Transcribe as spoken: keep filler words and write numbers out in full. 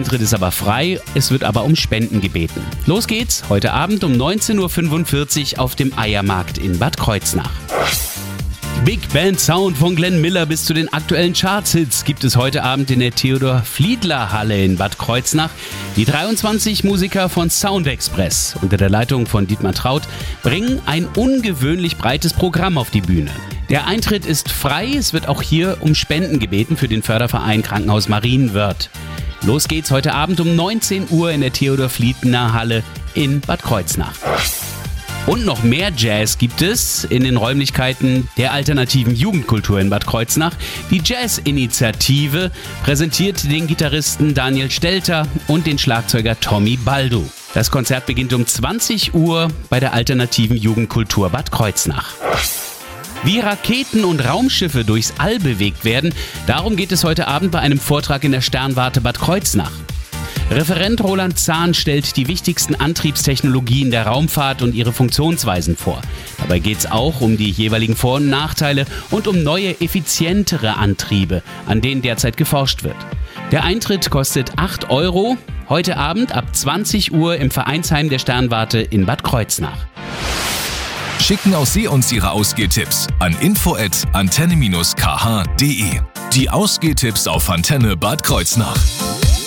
Eintritt ist aber frei, es wird aber um Spenden gebeten. Los geht's heute Abend um neunzehn Uhr fünfundvierzig auf dem Eiermarkt in Bad Kreuznach. Big Band Sound von Glenn Miller bis zu den aktuellen Charts-Hits gibt es heute Abend in der Theodor-Fliedler-Halle in Bad Kreuznach. Die dreiundzwanzig Musiker von Sound Express unter der Leitung von Dietmar Traut bringen ein ungewöhnlich breites Programm auf die Bühne. Der Eintritt ist frei, es wird auch hier um Spenden gebeten für den Förderverein Krankenhaus Marienwörth. Los geht's heute Abend um neunzehn Uhr in der Theodor-Fliedler-Halle in Bad Kreuznach. Und noch mehr Jazz gibt es in den Räumlichkeiten der alternativen Jugendkultur in Bad Kreuznach. Die Jazz-Initiative präsentiert den Gitarristen Daniel Stelter und den Schlagzeuger Tommy Baldo. Das Konzert beginnt um zwanzig Uhr bei der alternativen Jugendkultur Bad Kreuznach. Wie Raketen und Raumschiffe durchs All bewegt werden, darum geht es heute Abend bei einem Vortrag in der Sternwarte Bad Kreuznach. Referent Roland Zahn stellt die wichtigsten Antriebstechnologien der Raumfahrt und ihre Funktionsweisen vor. Dabei geht es auch um die jeweiligen Vor- und Nachteile und um neue, effizientere Antriebe, an denen derzeit geforscht wird. Der Eintritt kostet acht Euro, heute Abend ab zwanzig Uhr im Vereinsheim der Sternwarte in Bad Kreuznach. Schicken auch Sie uns Ihre Ausgehtipps an info at antenne dash k h punkt de. Die Ausgehtipps auf Antenne Bad Kreuznach.